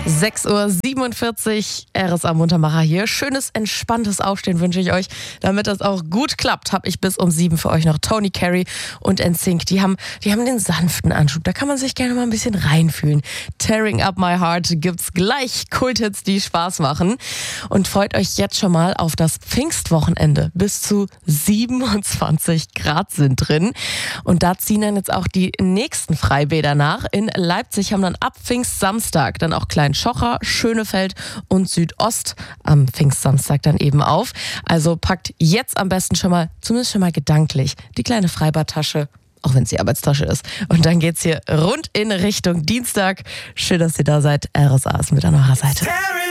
6:47 Uhr, RSA Muntermacher hier. Schönes, entspanntes Aufstehen wünsche ich euch. Damit das auch gut klappt, habe ich bis um 7 für euch noch Tony Carey und NSYNC. Die haben den sanften Anschub. Da kann man sich gerne mal ein bisschen reinfühlen. Tearing Up My Heart gibt's gleich. Kulthits, die Spaß machen. Und freut euch jetzt schon mal auf das Pfingstwochenende. Bis zu 27 Grad sind drin. Und da ziehen dann jetzt auch die nächsten Freibäder nach. In Leipzig haben dann ab Pfingstsamstag dann auch Klein-Schocher, Schönefeld und Südost am Pfingstsamstag dann eben auf. Also packt jetzt am besten zumindest schon mal gedanklich, die kleine Freibadtasche, auch wenn es die Arbeitstasche ist. Und dann geht's hier rund in Richtung Dienstag. Schön, dass ihr da seid. RSA ist mit an eurer Seite.